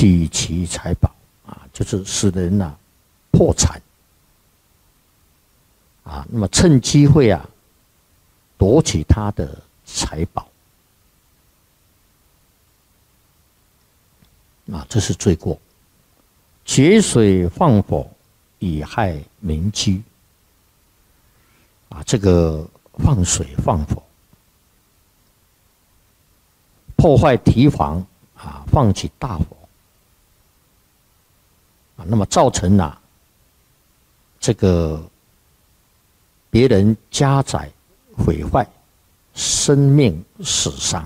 取其财宝啊，就是使人破产啊，那么趁机会夺取他的财宝啊，这是罪过。决水放火以害民居啊，这个放水放火，破坏堤防啊，放起大火啊，那么造成这个别人家宅毁坏，生命死伤，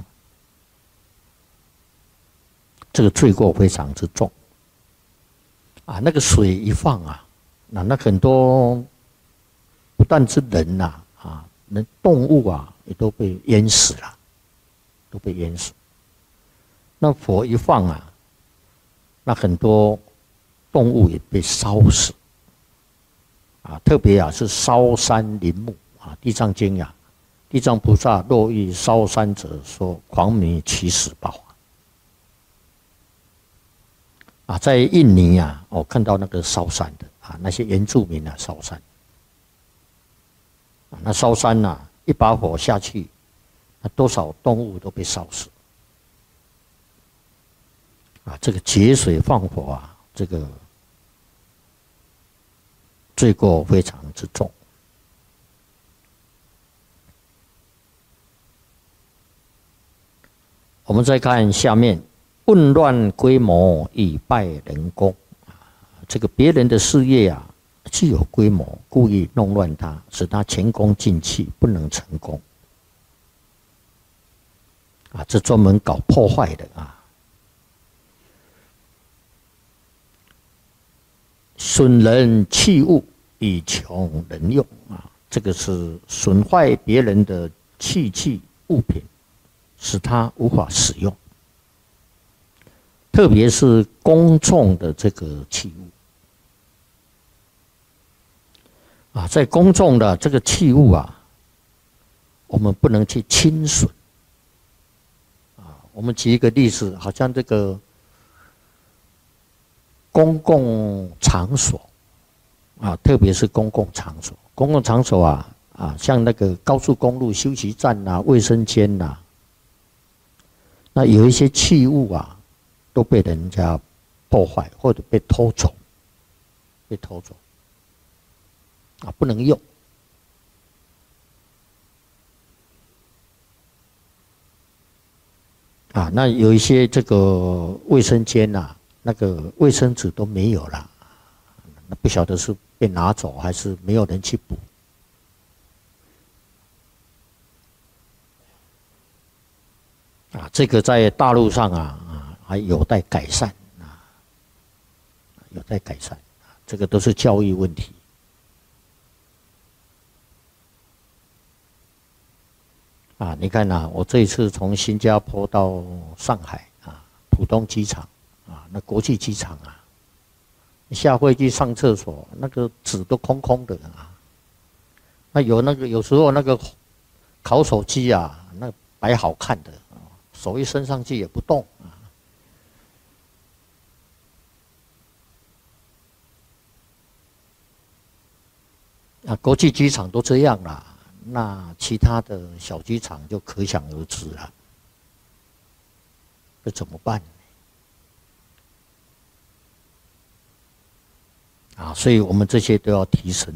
这个罪过非常之重啊。那个水一放那很多不但是人人动物也都被淹死了，都被淹死。那火一放那很多动物也被烧死特别是烧山林木地藏经地藏菩萨若遇烧山者，说狂迷其死报在印尼我看到那个烧山的那些原住民烧山那烧山一把火下去，那多少动物都被烧死这个决水放火这个罪过非常之重。我们再看下面，混乱规模以败人功这个别人的事业具有规模，故意弄乱它，使它前功尽弃，不能成功这专门搞破坏的损人器物以穷人用这个是损坏别人的器具物品，使他无法使用，特别是公众的这个器物在公众的这个器物我们不能去侵损我们举一个例子，好像这个公共场所特别是公共场所，公共场所像那个高速公路休息站卫生间那有一些器物都被人家破坏或者被偷走，不能用那有一些这个卫生间那个卫生纸都没有了，那不晓得是被拿走还是没有人去补这个在大陆上还有待改善有待改善这个都是教育问题你看我这一次从新加坡到上海浦东机场那国际机场下飞机上厕所，那个纸都空空的那有时候那个烤手机那摆好看的手一伸上去也不动国际机场都这样了，那其他的小机场就可想而知了，这怎么办所以我们这些都要提升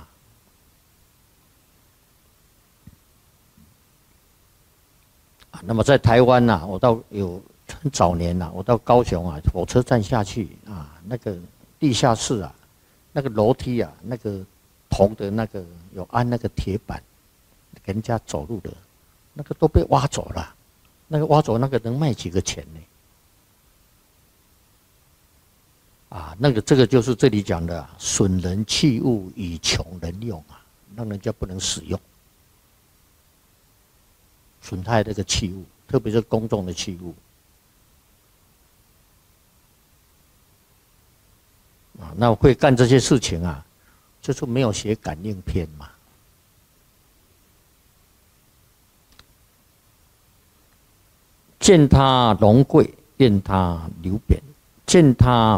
那么在台湾我很早年我到高雄火车站下去那个地下室那个楼梯那个铜的那个有安那个铁板，给人家走路的，那个都被挖走了，那个挖走那个能卖几个钱呢？那个这个就是这里讲的损人器物以穷人用让人家不能使用，损害这个器物，特别是公众的器物那会干这些事情就是没有写感应篇嘛。见他荣贵，愿他流贬， 见他